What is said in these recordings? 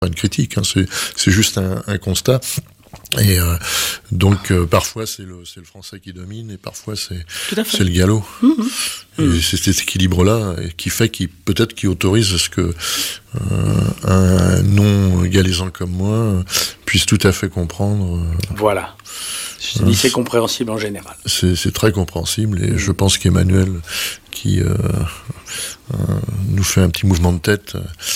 pas une critique, hein, c'est juste un constat. Et donc parfois c'est le français qui domine et parfois c'est le gallo. Et c'est cet équilibre-là qui fait peut-être qui autorise à ce que un non galaisan comme moi puisse tout à fait comprendre. Voilà. Je dis c'est compréhensible en général. C'est très compréhensible et je pense qu'Emmanuel qui nous fait un petit mouvement de tête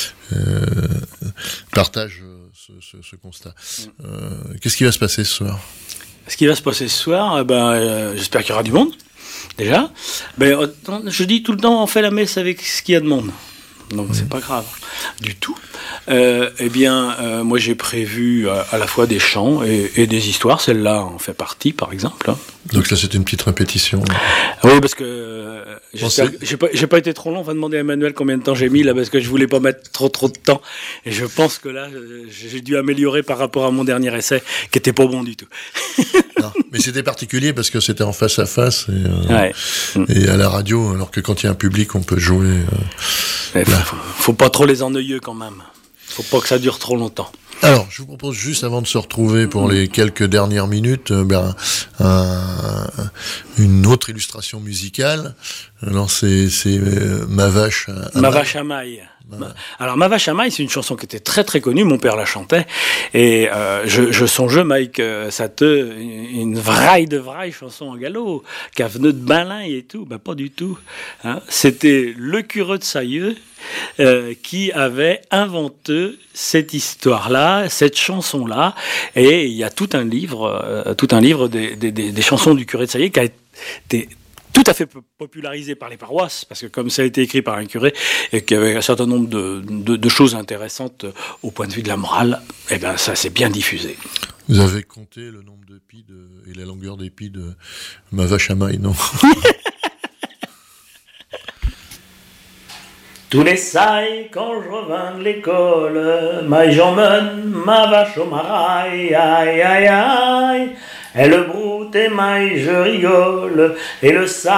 partage ce constat. Qu'est-ce qui va se passer ce soir ? Ce qui va se passer ce soir, j'espère qu'il y aura du monde, déjà. Je dis tout le temps, on fait la messe avec ce qu'il y a de monde. Donc c'est pas grave du tout. Moi j'ai prévu à la fois des chants et des histoires. Celle-là en fait partie, par exemple. Hein. Donc ça c'est une petite répétition. Oui, parce que j'ai pas été trop long. On va demander à Emmanuel combien de temps j'ai mis là, parce que je voulais pas mettre trop de temps. Et je pense que là j'ai dû améliorer par rapport à mon dernier essai, qui était pas bon du tout. Non, mais c'était particulier parce que c'était en face à face et à la radio, alors que quand il y a un public, on peut jouer. Faut pas trop les ennuyer quand même. Faut pas que ça dure trop longtemps. Alors, je vous propose juste avant de se retrouver pour les quelques dernières minutes, une autre illustration musicale. Alors c'est Ma vache à Ma vache à maille. Alors Ma vache à maille, c'est une chanson qui était très très connue, mon père la chantait, et je songe, Mike, ça une vraie chanson en gallo, qui venait de Balin et tout, pas du tout. Hein. C'était le curé de Sailleux qui avait inventé cette histoire-là, cette chanson-là, et il y a tout un livre des chansons du curé de Sailleux qui a été tout à fait popularisé par les paroisses, parce que comme ça a été écrit par un curé, et qu'il y avait un certain nombre de choses intéressantes au point de vue de la morale, ça s'est bien diffusé. Vous avez compté le nombre de pis et la longueur des pis de Ma vache à maille, non? Tous les sailles, quand je revins de l'école, maille j'emmène ma vache au marais, aïe aïe aïe, elle broute et maille je rigole, et le